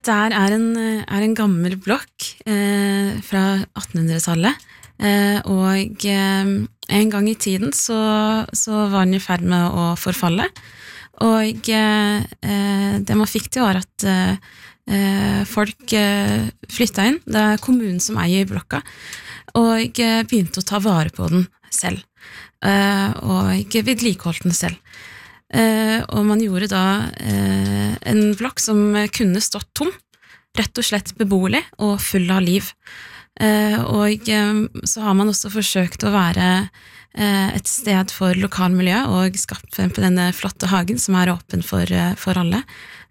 Der er en gammel blokk fra 1800-tallet, og en gang i tiden så var den i ferd med å forfalle, og det man fikk til var at folk flyttet inn. Det er kommunen som eier blokka, og begynte å ta vare på den selv, og vedlikeholdt den selv. Og man gjorde da en blokk som kunne stått tom, rett og slett beboelig og full av liv. Og så har man også forsøkt å være et sted for lokalmiljø og skapt frem på denne flotte hagen som er åpen for alle.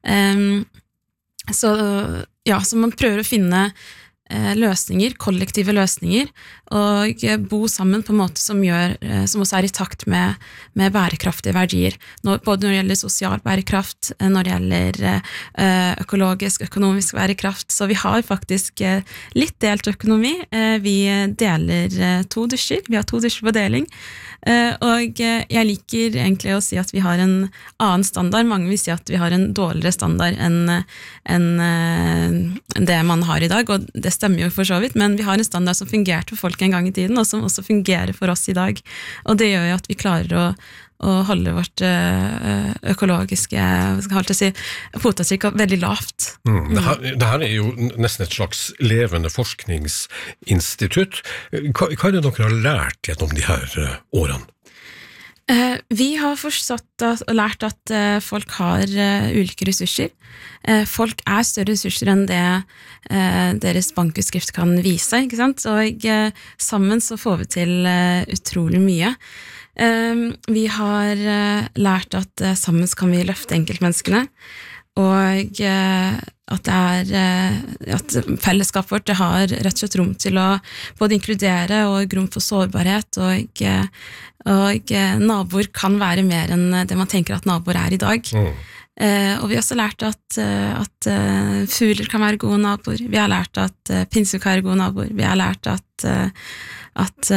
Så man prøver å finne løsninger, kollektive løsninger, og bo sammen på en måte som også er i takt med bærekraftige verdier, både når det gjelder sosial bærekraft, når det gjelder økologisk, økonomisk bærekraft, så vi har faktisk litt delt økonomi. Vi deler 2 dusjer, vi har 2 dusjer på deling, og jeg liker egentlig å si at vi har en annen standard. Mange vil si at vi har en dårligere standard enn det man har i dag, og det stemmer jo for så vidt, men vi har en standard som fungerte for folk en gang i tiden, og som også fungerer for oss i dag, og det gjør jo at vi klarer å holde vårt økologiske fotavtrykk veldig lavt. Det her er jo nesten et slags levende forskningsinstitutt. Hva er det dere har lært gjennom de her årene? Vi har forstått og lært at folk har ulike ressurser. Folk er større ressurser enn det deres bankutskrift kan vise, ikke sant? Og sammen så får vi til utrolig mye. Vi har lært at sammen kan vi løfte enkeltmenneskene, og at at fellesskapet vårt det har rett og slett rom til å både inkludere og rom for sårbarhet, og naboer kan være mer enn det man tenker at naboer er i dag. Og vi har også lært at fugler kan være gode naboer, vi har lært at pinnsvin kan være gode naboer, vi har lært at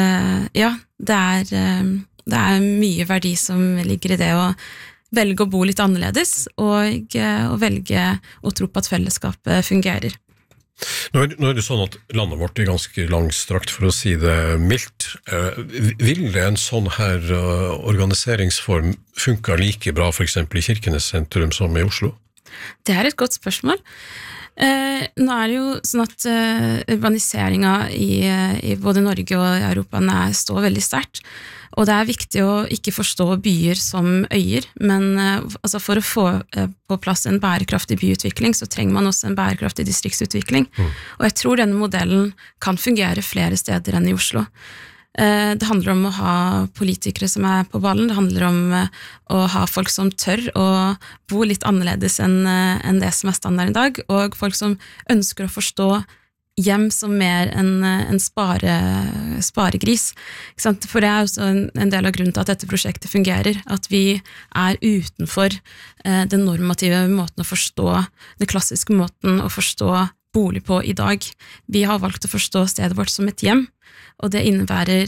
det er mye verdi som ligger i det å velge å bo litt annerledes, og velge å tro på at fellesskapet fungerer. Nå er det sånn at landet vårt er ganske langstrakt, for å si det mildt. Vil en sånn her organiseringsform funke like bra for eksempel i Kirkenes sentrum som i Oslo? Det er et godt spørsmål. Nå er det jo sånn at urbaniseringen i både Norge og Europa står veldig sterkt, og det er viktig å ikke forstå byer som øyer, men altså for å få på plass en bærekraftig byutvikling, så trenger man også en bærekraftig distriktsutvikling. Og jeg tror denne modellen kan fungere flere steder enn i Oslo. Det handler om å ha politikere som er på ballen, det handler om å ha folk som tør å bo litt annerledes enn det som er standard i dag, og folk som ønsker å forstå hjem som mer en sparegris. Ikke sant? For det er også en del av grunnen til at dette prosjektet fungerer, at vi er utenfor den normative måten å forstå, den klassiske måten å forstå bolig på i dag. Vi har valgt å forstå stedet vårt som et hjem, og det innebærer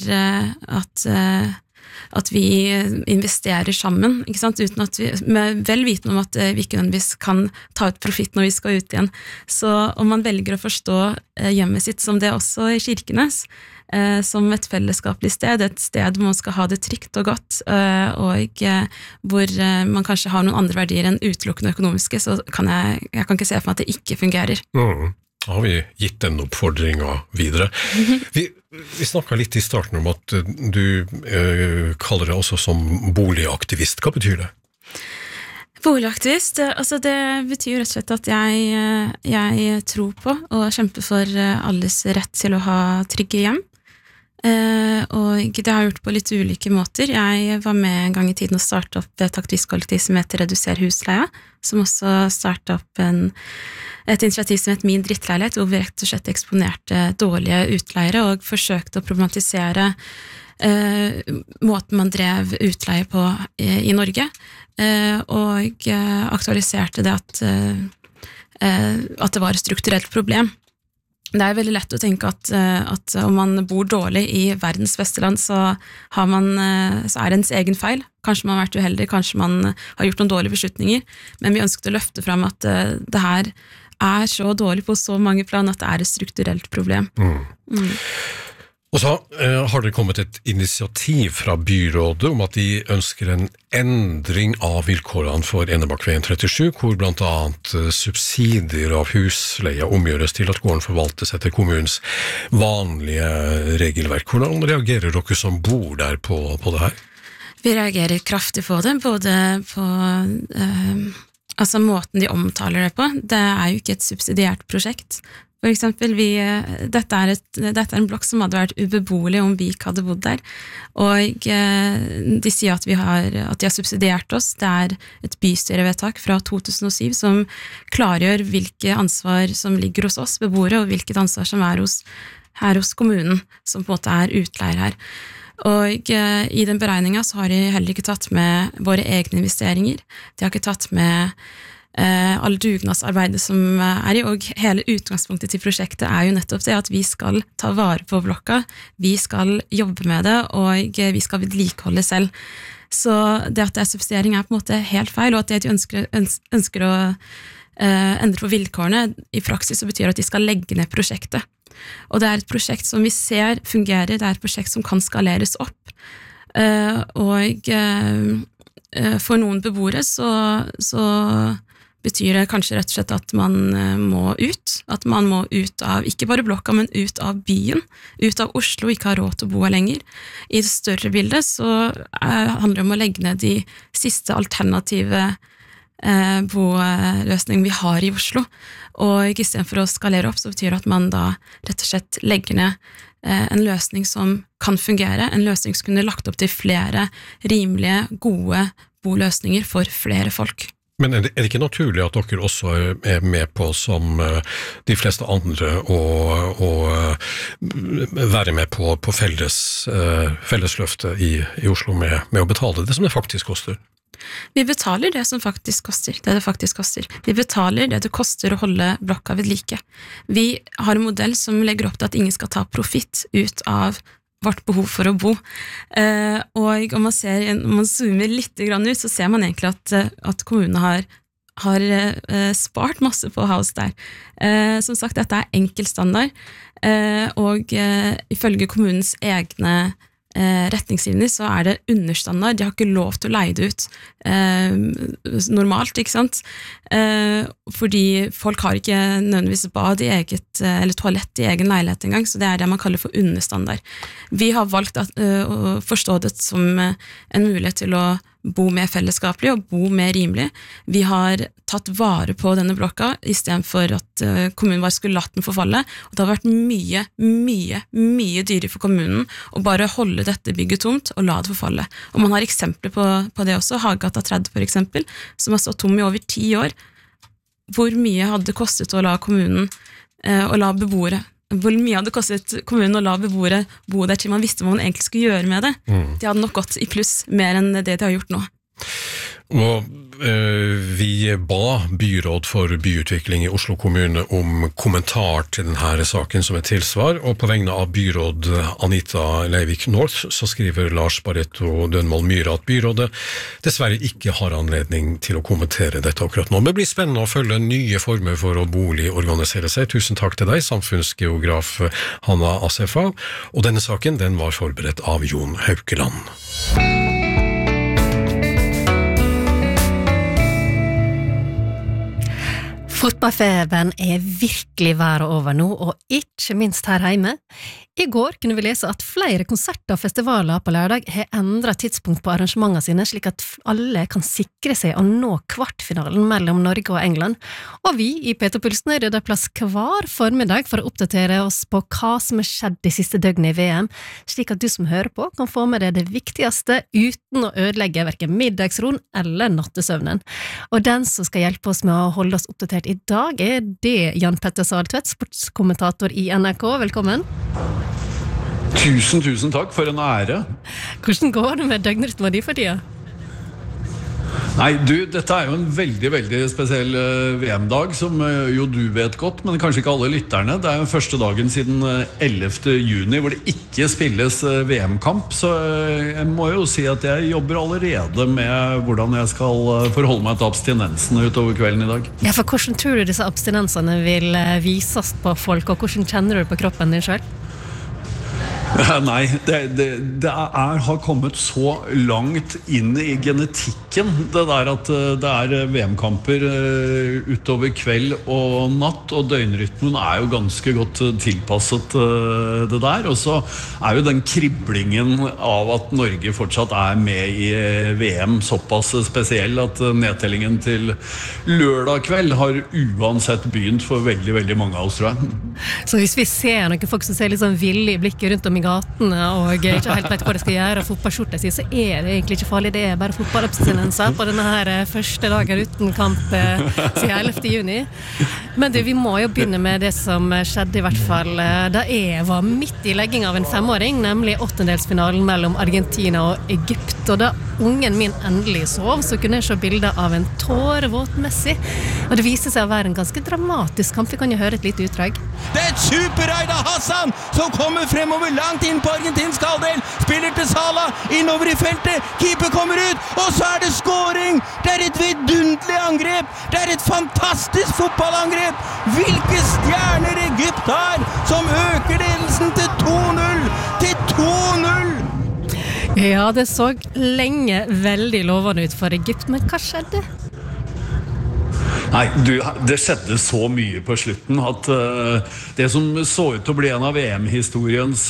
at vi investerer sammen, ikke sant? Uten at med vel viten om at vi ikke nødvendigvis kan ta ut profitt når vi skal ut igjen. Så om man velger å forstå hjemmet sitt som det også i Kirkenes, som et fellesskapelig sted, et sted hvor man skal ha det trygt og godt, og hvor man kanskje har noen andre verdier enn utelukkende økonomiske, så kan jeg kan ikke se for meg at det ikke fungerer. Da har vi gitt den oppfordringen videre. Vi snakket litt i starten om at du kaller det også som boligaktivist. Hva betyr det? Boligaktivist, altså det betyr rett og slett at jeg tror på og kjemper for alles rett til å ha trygge hjem. Og det har jeg gjort på litt ulike måter. Jeg var med en gang i tiden og startet opp et aktivistkollektiv som heter Reduser husleia, som også startet opp et initiativ som heter Min drittleilighet, hvor vi rett og slett eksponerte dårlige utleiere og forsøkte å problematisere måten man drev utleie på i Norge, og aktualiserte det at det var et strukturelt problem. Det er veldig lett å tenke at om man bor dårlig i verdens beste land, så er det ens egen feil. Kanskje man har vært uheldig, kanskje man har gjort noen dårlige beslutninger, men vi ønsket å løfte frem at det her så dårlig på så mange plan at det et strukturelt problem. Og så har det kommet et initiativ fra byrådet om at de ønsker en endring av vilkårene for Enebakk-veien 37, hvor blant annet subsidier av husleie omgjøres til at gården forvaltes etter kommunens vanlige regelverk. Hvordan reagerer dere som bor der på det her? Vi reagerer kraftig på det, både på altså måten de omtaler det på. Det jo ikke et subsidiert prosjekt. For eksempel, dette en blokk som hadde vært ubeboelig om vi ikke hadde bodd der, og de sier at de har subsidiert oss. Det et bystyrevedtak fra 2007 som klargjør hvilke ansvar som ligger hos oss beboere, og hvilket ansvar som her hos kommunen, som på en måte utleier her. Og i den beregningen så har de heller ikke tatt med våre egne investeringer. De har ikke tatt med all dugnadsarbeidet som i, og hele utgangspunktet til prosjektet jo nettopp det at vi skal ta vare på blokka, vi skal jobbe med det, og vi skal vedlikeholde selv. Så det at det subsidiering på en måte helt feil, og at de ønsker å endre på vilkårene, i praksis så betyr at de skal legge ned prosjektet. Og det et prosjekt som vi ser fungerer, det et prosjekt som kan skaleres opp, og for noen beboere så betyr det kanskje rett og slett at man må ut av, ikke bare blokka, men ut av byen, ut av Oslo, ikke ha råd til å bo her lenger. I det større bildet så handler det om å legge ned de siste alternative boløsningene vi har i Oslo, og i stedet for å skalere opp, så betyr det at man da rett og slett legger ned en løsning som kan fungere, en løsning som kunne lagt opp til flere rimelige, gode boløsninger for flere folk. Men det ikke naturlig at dere også med på, som de fleste andre, å være med på fellesløftet i Oslo med å betale det som det faktisk koster? Vi betaler det som faktisk koster, det faktisk koster. Vi betaler det koster å holde blokka ved like. Vi har en modell som legger opp til at ingen skal ta profitt ut av vårt behov for å bo. Og om man zoomer litt grann ut, så ser man egentlig at kommunene har spart masse på house der. Som sagt, dette enkel standard, og ifølge kommunens egne retningslinjer så det understandard. De har ikke lov til å leie det ut normalt, ikke sant? Fordi folk har ikke nødvendigvis bad i eget, eller toalett i egen leilighet engang, så det det man kaller for understandard. Vi har valgt å forstå det som en mulighet til å bo mer fellesskapelig og bo mer rimelig. Vi har tatt vare på denne blokka i stedet for at kommunen bare skulle latt den forfalle, og det har vært mye dyrere for kommunen å bare holde dette bygget tomt og la det forfalle. Og man har eksempler på det også, Hagegata 30 for eksempel, som har stått tom i over 10 år. Hvor mye hadde det kostet å la kommunen og la beboere, hvor mye hadde det kostet kommunen å la beboere bo der til man visste hva man egentlig skulle gjøre med det? De hadde nok gått i pluss mer enn det de har gjort nå. Og vi ba byråd for byutvikling i Oslo kommune om kommentar til denne saken som et tilsvar, og på vegne av byråd Anita Leivik North så skriver Lars Barretto Dønvold Myhre at byrådet dessverre ikke har anledning til å kommentere dette akkurat nå. Men det blir spennende å følge nye former for å boligorganisere seg. Tusen takk til deg, samfunnsgeograf Hanna Asefa, og denne saken den var forberedt av Jon Haukeland. Fotballfeberen virkelig været over nå, og ikke minst her hjemme. I går kunne vi lese at flere konserter og festivaler på lørdag har endret tidspunkt på arrangementene sine, slik at alle kan sikre seg å nå kvartfinalen mellom Norge og England. Og vi i P2 Pulsen rydder plass hver formiddag for å oppdatere oss på hva som har skjedd de siste døgnene i VM, slik at du som hører på kan få med deg det viktigste uten å ødelegge hverken middagsroen eller nattesøvnen. Og den som skal hjelpe oss med å holde oss oppdatert i dag det Jan Petter Saltvedt, sportskommentator i NRK. Velkommen. Tusen takk, for en ære. Hvordan går det med døgnrytmen din for tida? Nei, dette jo en veldig, veldig spesiell VM-dag, som jo du vet godt, men kanskje ikke alle lytterne. Det jo første dagen siden 11. juni, hvor det ikke spilles VM-kamp, så jeg må jo si at jeg jobber allerede med hvordan jeg skal forholde meg til abstinensen utover kvelden i dag. Ja, for hvordan tror du disse abstinensene vil vises på folk, og hvordan kjenner du det på kroppen din selv? Nei, det har kommet så langt inn i genetikken, det der at det VM-kamper utover kveld og natt, og døgnrytmen jo ganske godt tilpasset det der, og så jo den kriblingen av at Norge fortsatt med i VM såpass spesiell at nedtellingen til lørdag kveld har uansett begynt for veldig, veldig mange av oss, tror jeg. Så hvis vi ser noen folk som ser litt sånn villig i blikket rundt om i gatene og ikke helt vet hva de skal gjøre, fotballskjorte si, så det egentlig ikke farlig, det bare fotballabstinenser på denne her første dagen uten kamp siden 11. juni. Men du, vi må jo begynne med det som skjedde i hvert fall da jeg var midt i legging av en 5-åring, nemlig åttendelsfinalen mellom Argentina og Egypt, og da ungen min endelig sov, så kunne jeg se bilder av en tårevåt Messi, og det viser seg å være en ganske dramatisk kamp. Vi kan jo høre et lite utdrag. Det et superraid av Hassan som kommer fremover langt inn på argentinsk halvdel, spiller til Salah, innover i feltet, keeper kommer ut, og så det scoring! Det et vidunderlig angrep! Det et fantastisk fotballangrep! Hvilke stjerner Egypt har, som øker ledelsen til 2-0! Til 2-0! Ja, det så lenge veldig lovende ut for Egypt, men hva skjedde? Nei, det skjedde så mye på slutten at det som så ut til å bli en av VM-historiens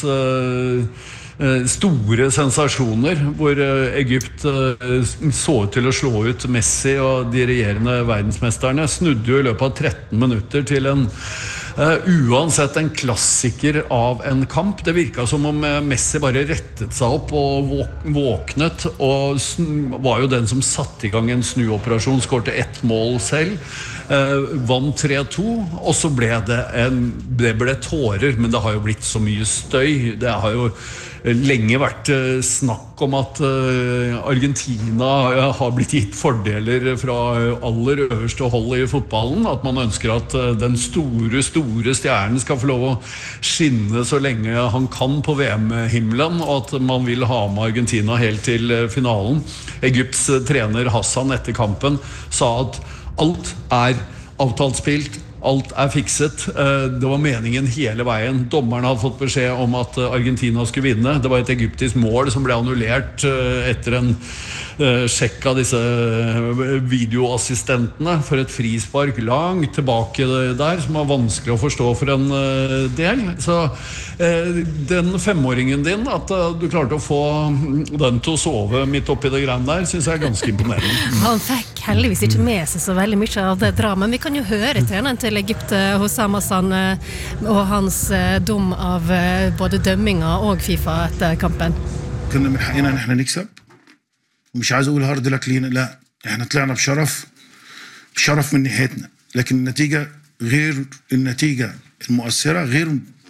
store sensasjoner, hvor Egypt så ut til å slå ut Messi og de regjerende verdensmesterne, snudde jo i løpet av 13 minutter til en uansett en klassiker av en kamp. Det virket som om Messi bare rettet seg opp og våknet, og var jo den som satte i gang en snuoperasjon, skårte 1 mål selv, vant 3-2, og så ble det ble tårer, men det har jo blitt så mye støy. Det har jo lenge vært snakk om at Argentina har blitt gitt fordeler fra aller øverste hold i fotballen, at man ønsker at den store stjernen skal få lov å skinne så lenge han kan på VM-himmelen, og at man vil ha med Argentina helt til finalen. Egypts trener Hassan etter kampen sa at alt avtalt spilt, alt fikset. Det var meningen hele veien. Dommerne hadde fått beskjed om at Argentina skulle vinne. Det var et egyptisk mål som ble annullert etter en sjekk av disse videoassistentene for et frispark langt tilbake der, som var vanskelig å forstå for en del. Så den 5-åringen din, at du klarte å få den til å sove midt oppi det greiene der, synes jeg ganske imponerende. Han fikk heldigvis ikke med seg så veldig mye av det dramaet, men vi kan jo høre treneren til Egypt, Hussam Hassan, og hans dom av både dømminga og FIFA etter kampen. كنا من حقنا نحن نكسب ومش عايز اقول هارد لك لينا لا احنا طلعنا بشرف من ناحيتنا لكن النتيجه غير النتيجه المؤثره غير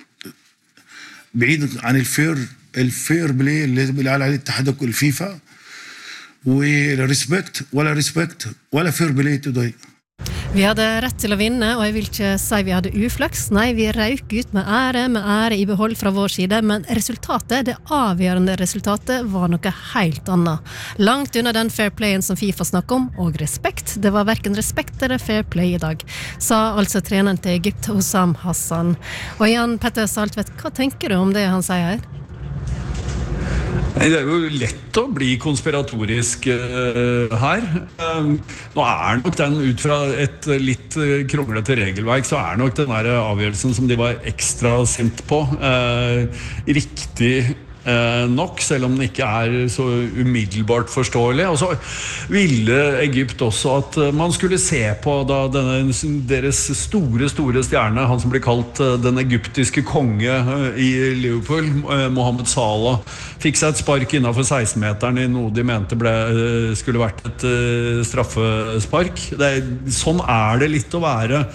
بعيد عن الفير بلاي اللي بيقول عليه الاتحاد الفيفا وريسبكت ولا فير بلاي تضيع. Vi hadde rett til å vinne, og jeg vil ikke si vi hadde uflaks. Nei, vi røyk ut med ære i behold fra vår side, men resultatet, det avgjørende resultatet, var noe helt annet. Langt unna den fair playen som FIFA snakker om, og respekt. Det var hverken respekt eller fair play i dag, sa altså treneren til Egypt, Hussam Hassan. Og Jan Petter Saltvedt, hva tenker du om det han sier her? Det jo lett å bli konspiratorisk her. Nå nok den ut fra et litt kronglete regelverk, så nok den der avgjørelsen som de var ekstra sint på, riktig nok, selv om den ikke så umiddelbart forståelig. Og så ville Egypt også at man skulle se på da deres store stjerne, han som ble kalt den egyptiske konge i Liverpool, Mohammed Salah, fikk seg et spark innenfor 16-meteren i noe de mente skulle vært et straffespark. Sånn det litt å være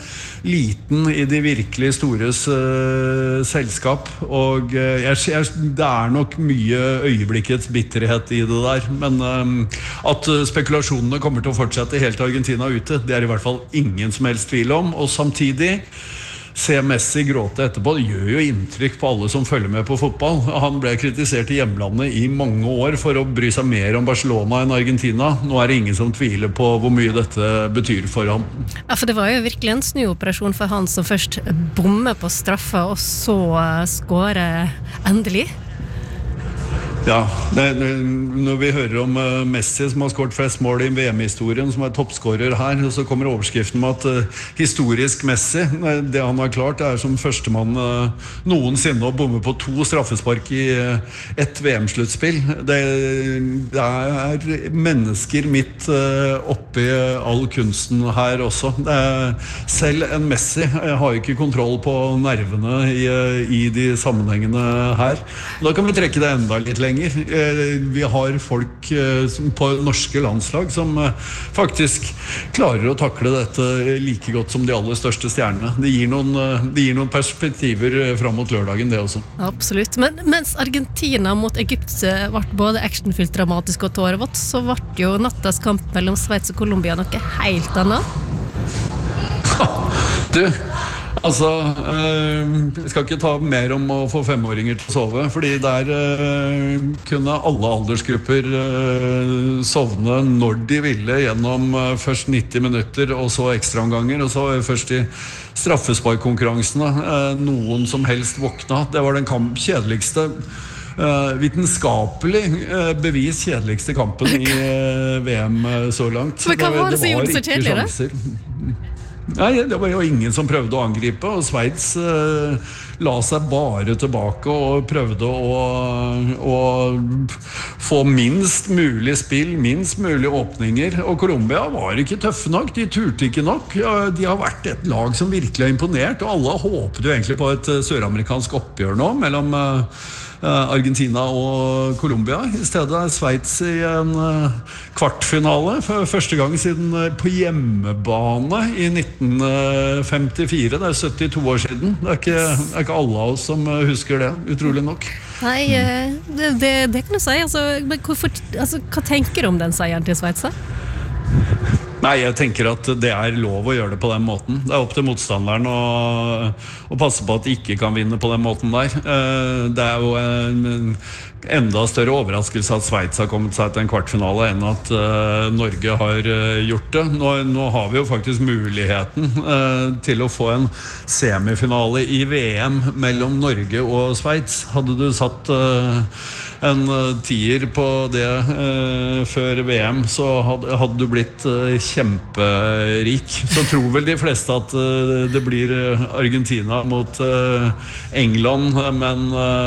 liten i de virkelig stores selskap, og det nok mye øyeblikkets bitterhet i det der, men at spekulasjonene kommer til å fortsette helt til Argentina ute, det I hvert fall ingen som helst tvil om, og samtidig se Messi gråte etterpå, det gjør jo inntrykk på alle som følger med på fotball. Han ble kritisert I hjemlandet I mange år for å bry seg mer om Barcelona enn Argentina. Nå det ingen som tviler på hvor mye dette betyr for ham. Ja, for det var jo virkelig en snuoperasjon for han som først bommer på straffa og så skårer endelig. Ja, når vi hører om Messi som har skåret flest mål I VM-historien, som toppskårer her, så kommer overskriften med at historisk Messi, det han har klart, som førstemann noensinne å bomme på 2 straffespark I ett VM-sluttspill. Det mennesker midt oppi all kunsten her også. Selv en Messi har ikke kontroll på nervene I de sammenhengene her. Da kan vi trekke det enda litt lenger. Vi har folk på norske landslag som faktisk klarer å takle dette like godt som de aller største stjernene. Det gir noen perspektiver fram mot lørdagen, det også. Absolutt, men mens Argentina mot Egypt ble både actionfylt, dramatisk og tårevått, så ble jo nattas kamp mellom Sveits og Colombia noe helt annet. Du, altså, jeg skal ikke ta mer om å få 5-åringer til å sove, fordi der kunne alle aldersgrupper sovne når de ville gjennom først 90 minutter og så ekstraomganger, og så først I straffesparkkonkurransene noen som helst våkna. Det var den kjedeligste vitenskapelig bevis kjedeligste kampen I VM så langt. Men hva var det som gjorde det så kjedelig, da? Nei, det var jo ingen som prøvde å angripe, og Sveits la seg bare tilbake og prøvde å få minst mulig spill, minst mulig åpninger, og Colombia var ikke tøffe nok, de turte ikke nok. De har vært et lag som virkelig har imponert, og alle håpet jo egentlig på et søramerikansk oppgjør nå mellom Argentina og Colombia. I stedet Sveits I en kvartfinale for første gang siden på hjemmebane I 1954. Det 72 år siden. Det ikke alle av oss som husker det, utrolig nok. Nei, det kan du si. Altså, hva tenker du om den seieren til Sveits, da? Nei, jeg tenker at det lov å gjøre det på den måten. Det opp til motstanderen å passe på at de ikke kan vinne på den måten der. Det jo en enda større overraskelse at Sveits har kommet seg til en kvartfinale enn at Norge har gjort det. Nå har vi jo faktisk muligheten til å få en semifinale I VM mellom Norge og Sveits. Hadde du satt en 10er på det før VM, så hadde du blitt kjemperik. Så tror vel de fleste at det blir Argentina mot England, men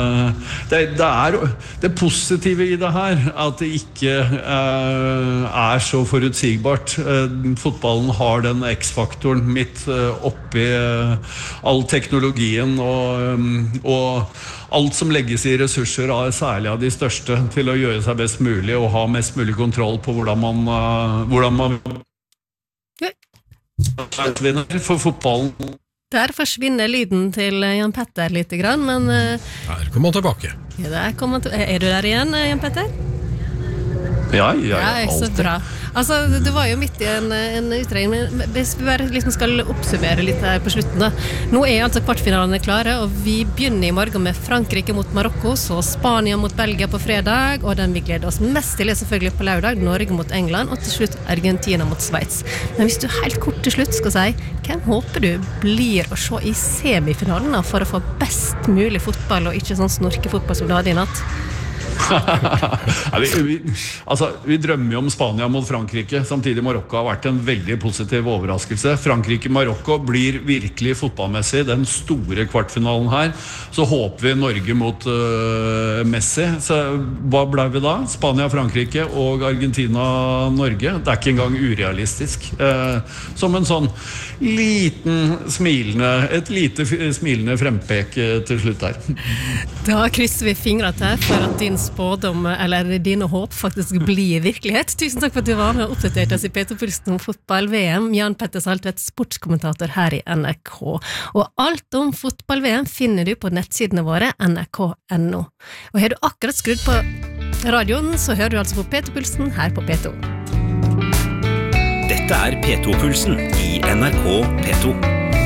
det positive I det her at det ikke så forutsigbart. Fotballen har den X-faktoren midt oppi all teknologien og alt som legges I ressurser særlig av de største til å gjøre seg best mulig og ha mest mulig kontroll på hvordan man vinner for fotballen. Der forsvinner lyden til Jan Petter litt grann, men Her kommer han tilbake. Du der igjen, Jan Petter? Ja, så bra. Altså, det var jo midt I en utregning, men hvis vi bare liksom skal oppsummere litt her på slutten da. Nå altså kvartfinalene klare, og vi begynner I morgen med Frankrike mot Marokko, så Spania mot Belgia på fredag, og den vi gleder oss mest til selvfølgelig på lørdag, Norge mot England, og til slutt Argentina mot Sveits. Men hvis du helt kort til slutt skal si, hvem håper du blir å se I semifinalen da, for å få best mulig fotball, og ikke sånn snorkefotball som du hadde I natt? Vi drømmer jo om Spania mot Frankrike. Samtidig Marokko har vært en veldig positiv overraskelse. Frankrike-Marokko blir virkelig fotballmessig den store kvartfinalen her. Så håper vi Norge mot Messi. Så hva ble vi da? Spania-Frankrike og Argentina-Norge. Det ikke engang urealistisk. Som en sånn et lite smilende frempek til slutt her. Da krysser vi fingrene til for at din spådom, eller dine håp, faktisk blir virkelighet. Tusen takk for at du var med og oppdaterte oss i P2-pulsen om fotball-VM. Jan Petter Saltvedt, sportskommentator her i NRK. Og alt om fotball-VM finner du på nettsidene våre, nrk.no. Og har du akkurat skrudd på radioen, så hører du altså på P2-pulsen her på P2. Dette P2-pulsen i NRK P2.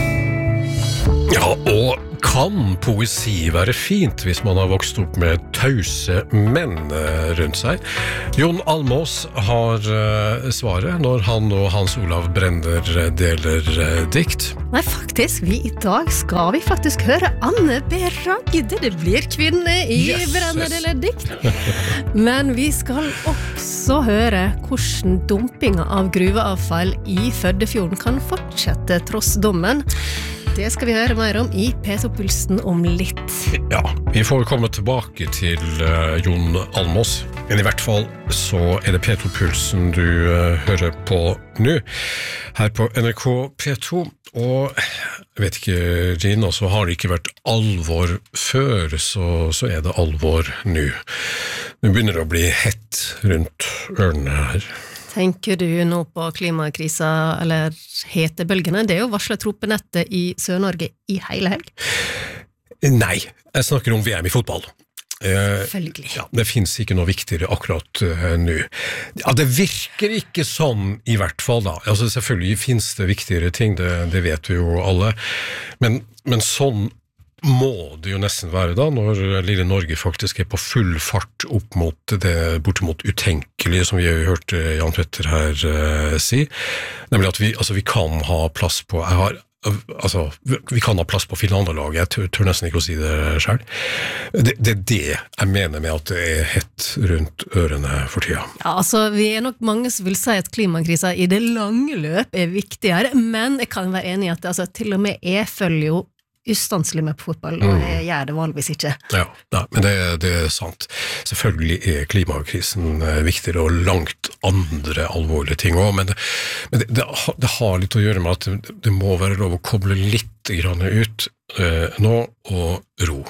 Ja, og kan poesi være fint hvis man har vokst opp med tause menn rundt seg? Jon Almås har svaret når han og Hans Olav Brender deler dikt. Nei, faktisk, i dag skal vi faktisk høre Anne B. Ragde. Det blir kvinne i Brender deler dikt. Men vi skal også høre hvordan dumpinga av gruveavfall i Førdefjorden kan fortsette tross dommen. Det skal vi høre mer om i P2-pulsen om litt. Ja, vi får komme tilbake til Jon Almås. Men i hvert fall så det P2-pulsen du hører på nå, her på NRK P2. Og jeg vet ikke, Gina, så har det ikke vært alvor før, så det alvor nå. Nå begynner det å bli hett rundt ørene her. Tenker du nå på klimakrisa eller hetebølgene? Det jo varslet tropenettet i Sør-Norge i hele helg. Nei, jeg snakker om VM i fotball. Selvfølgelig. Ja, det finnes ikke noe viktigere akkurat nå. Ja, det virker ikke sånn i hvert fall da. Altså, selvfølgelig finnes det viktigere ting, det vet vi jo alle. Men sånn må det jo nesten være da, når lille Norge faktisk på full fart opp mot det bortimot utenkelige, som vi har hørt Jan Petter her si, nemlig at vi kan ha plass på, vi kan ha plass på finlandelaget, jeg tør nesten ikke å si det selv. Det det jeg mener med at det hett rundt ørene for tida. Ja, altså, vi nok mange som vil si at klimakrisa i det lange løp viktigere, men jeg kan være enig i at til og med jeg følger jo ustanselig med på fotball, og jeg gjør det vanligvis ikke. Ja, men det sant. Selvfølgelig klimakrisen viktigere og langt andre alvorlige ting også, men det har litt å gjøre med at det må være lov å koble litt grann ut nå og ro.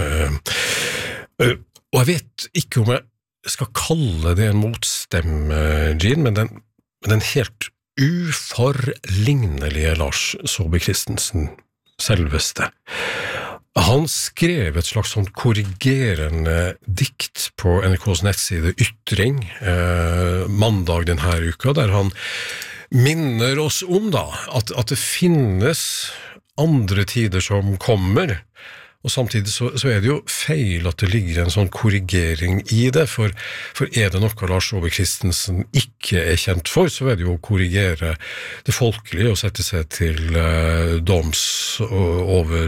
Og jeg vet ikke om jeg skal kalle det en motstemme, Jean, men den helt uforlignelige Lars Saabye Christensen selveste. Han skrev et slags sånn korrigerende dikt på NRKs nettside Ytring mandag denne uka, der han minner oss om da, at det finnes andre tider som kommer, og samtidig så det jo feil at det ligger en sånn korrigering i det, for det noe Lars Saabye Christensen ikke kjent for, så det jo å korrigere det folkelige og sette seg til doms over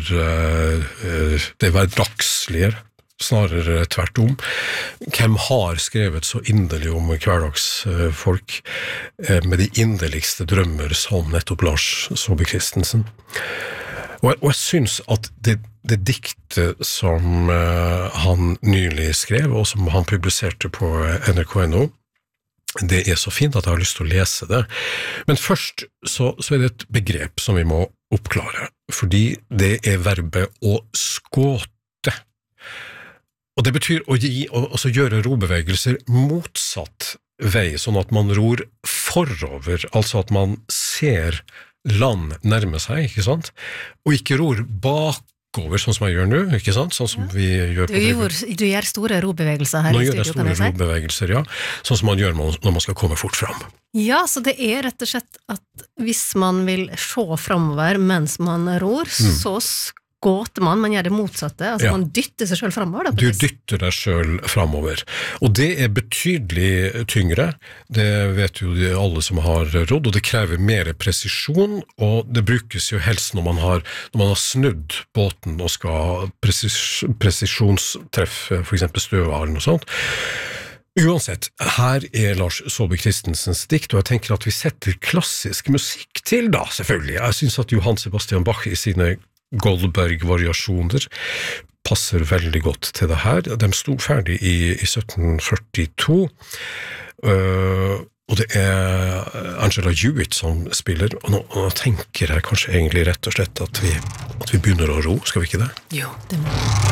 det hverdagslige, snarere tvert om. Hvem har skrevet så inderlig om hverdagsfolk med de inderligste drømmer som nettopp Lars Saabye Christensen? Og jeg synes at det diktet som han nylig skrev, og som han publiserte på NRK.no, det så fint at jeg har lyst til å lese det. Men først så det et begrep som vi må oppklare, fordi det verbet å skåte. Og det betyr å gjøre robevegelser motsatt vei, sånn at man ror forover, altså at man ser land nærme seg, ikke sant? Og ikke ror bakover, sånn som jeg gjør nå, ikke sant? Sånn som vi gjør på Du gjør store robevegelser her i studio, kan jeg si. Nå gjør jeg store robevegelser, ja. Sånn som man gjør når man skal komme fort fram. Ja, så det rett og slett at hvis man vil se fremover mens man ror, så skåter man gjør det motsatte, altså man dytter seg selv fremover. Du dytter deg selv fremover, og det betydelig tyngre, det vet jo alle som har rodd, og det krever mer presisjon, og det brukes jo helst når man har snudd båten og skal presisjonstreffe for eksempel støvaren og sånt. Uansett, her Lars Saabye Christensens dikt, og jeg tenker at vi setter klassisk musikk til da, selvfølgelig. Jeg synes at Johann Sebastian Bach i sine Goldberg-variasjoner passer veldig godt til det her. De sto ferdig i 1742, og det Angela Hewitt som spiller, og nå tenker jeg kanskje egentlig rett og slett at vi begynner å ro, skal vi ikke det? Jo, det må vi.